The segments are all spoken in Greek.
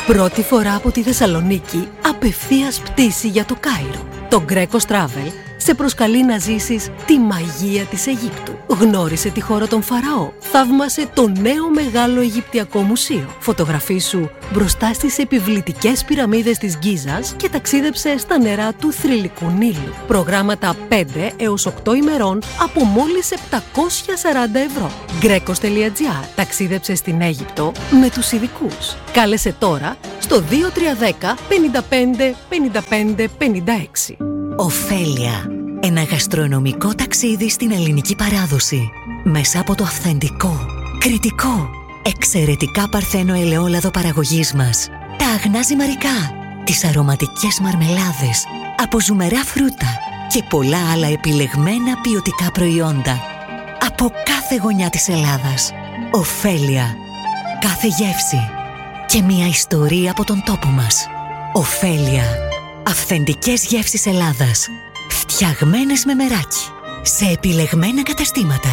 Πρώτη φορά από τη Θεσσαλονίκη, απευθείας πτήση για το Κάιρο. Το Greco Travel σε προσκαλεί να ζήσεις τη μαγεία της Αιγύπτου. Γνώρισε τη χώρα των Φαραώ. Θαύμασε το νέο μεγάλο Αιγυπτιακό μουσείο. Φωτογραφίσου μπροστά στις επιβλητικές πυραμίδες της Γκίζας και ταξίδεψε στα νερά του θρυλικού Νείλου. Προγράμματα 5 έως 8 ημερών από μόλις 740 ευρώ. Grecos.gr. Ταξίδεψε στην Αίγυπτο με τους ειδικούς. Κάλεσε τώρα στο 2310 55 55 56. Οφέλια. Ένα γαστρονομικό ταξίδι στην ελληνική παράδοση. Μέσα από το αυθεντικό, κριτικό, εξαιρετικά παρθένο ελαιόλαδο παραγωγής μας. Τα αγνά ζυμαρικά, τις αρωματικές μαρμελάδες, από ζουμερά φρούτα και πολλά άλλα επιλεγμένα ποιοτικά προϊόντα. Από κάθε γωνιά της Ελλάδας. Οφέλια. Κάθε γεύση και μια ιστορία από τον τόπο μας. Οφέλια. Αυθεντικές γεύσεις Ελλάδας. Φτιαγμένες με μεράκι. Σε επιλεγμένα καταστήματα.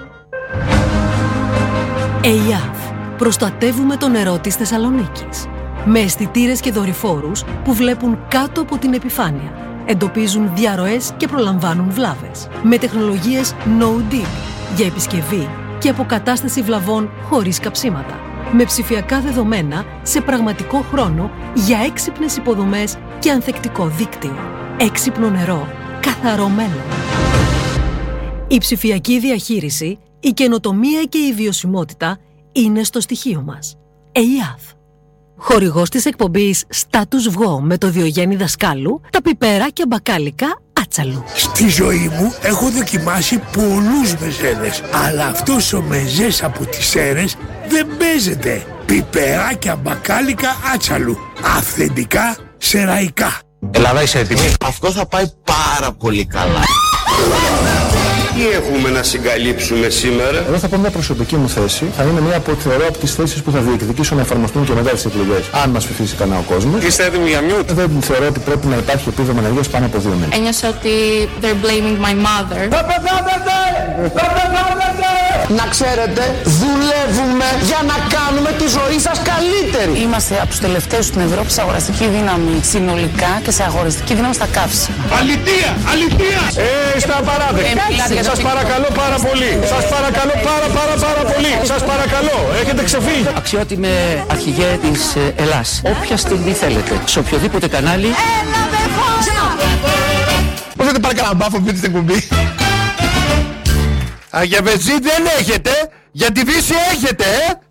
ΕΙΑΒ. Προστατεύουμε το νερό της Θεσσαλονίκης. Με αισθητήρες και δορυφόρους που βλέπουν κάτω από την επιφάνεια. Εντοπίζουν διαρροές και προλαμβάνουν βλάβες. Με τεχνολογίες No Dig για επισκευή και αποκατάσταση βλαβών χωρίς καψίματα. Με ψηφιακά δεδομένα σε πραγματικό χρόνο για έξυπνες υποδομές και ανθεκτικό δίκτυο. Έξυπνο νερό, καθαρό μέλλον. Η ψηφιακή διαχείριση, η καινοτομία και η βιωσιμότητα είναι στο στοιχείο μας. ΕΙΑΒ. Χορηγός της εκπομπής Status Βγω με το Διογέννη Δασκάλου, τα πιπέρα και μπακάλικα Άτσαλου. Στη ζωή μου έχω δοκιμάσει πολλούς μεζέδες, αλλά αυτός ο μεζές από τις Σέρρες δεν παίζεται. Πιπεράκια μπακάλικα Άτσαλου. Αυθεντικά σεραϊκά. Ελλάδα, είσαι έτοιμη? Αυτό θα πάει πάρα πολύ καλά. Τι έχουμε να συγκαλύψουμε σήμερα? Εγώ θα πω μια προσωπική μου θέση. Θα είναι μια από, θεωρώ, από τις θέσεις που θα διεκδικήσω να εφαρμοστούν και μετά τις εκλογές. Αν μας ψηφίσει κανένα ο κόσμος. Είστε έτοιμοι για μιούτ? Δεν θεωρώ ότι πρέπει να υπάρχει επίδομα ανεργίας πάνω από 2 μήνες. Ένιωσα ότι they're blaming my mother. Θα πεθάνετε! Θα πεθάνετε! Να ξέρετε, δουλεύουμε για να κάνουμε τη ζωή σας καλύτερη. Είμαστε από τους τελευταίους στην Ευρώπη σε αγοραστική δύναμη συνολικά και σε αγοραστική δύναμη στα καύσιμα. Αλητεία! Αλητεία! Είστε απαράδεκτοι. Σας παρακαλώ πάρα πολύ. Σας παρακαλώ πάρα πολύ. Σας παρακαλώ. Έχετε ξεφύγει. Αξιότιμε αρχηγέ της Ελλάς. Όποια στιγμή θέλετε, σε οποιοδήποτε κανάλι. Πώς δεν πάρει κανένα μπάφο με την εκπομπή? Για βενζίνη δεν έχετε. Για τη Δύση έχετε,